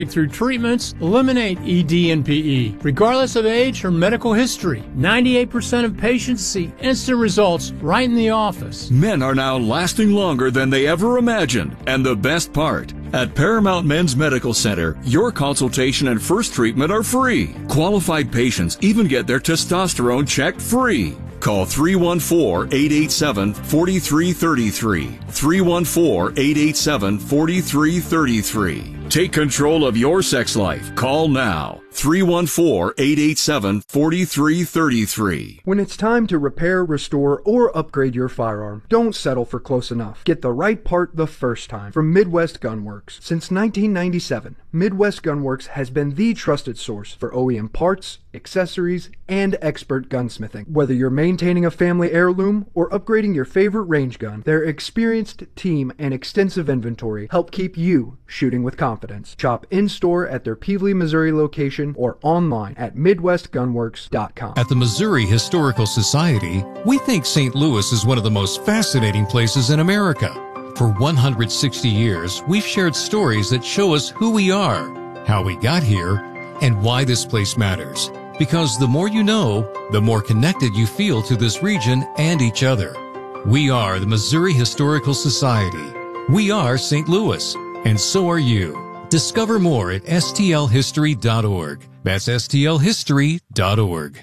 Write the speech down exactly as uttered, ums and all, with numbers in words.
Through treatments, eliminate E D and P E, regardless of age or medical history. ninety-eight percent of patients see instant results right in the office. Men are now lasting longer than they ever imagined. And the best part, at Paramount Men's Medical Center, your consultation and first treatment are free. Qualified patients even get their testosterone checked free. Call three one four, eight eight seven, four three three three. three one four, eight eight seven, four three three three. Take control of your sex life. Call now. three one four, eight eight seven, four three three three. When it's time to repair, restore, or upgrade your firearm, don't settle for close enough. Get the right part the first time from Midwest Gunworks. Since nineteen ninety-seven, Midwest Gunworks has been the trusted source for O E M parts, accessories, and expert gunsmithing. Whether you're maintaining a family heirloom or upgrading your favorite range gun, their experienced team and extensive inventory help keep you shooting with confidence. Shop in-store at their Peevely, Missouri location or online at midwest gunworks dot com. At the Missouri Historical Society, we think Saint Louis is one of the most fascinating places in America. For one hundred sixty years, we've shared stories that show us who we are, how we got here, and why this place matters. Because the more you know, the more connected you feel to this region and each other. We are the Missouri Historical Society. We are Saint Louis, and so are you. Discover more at S T L history dot org. That's S T L history dot org.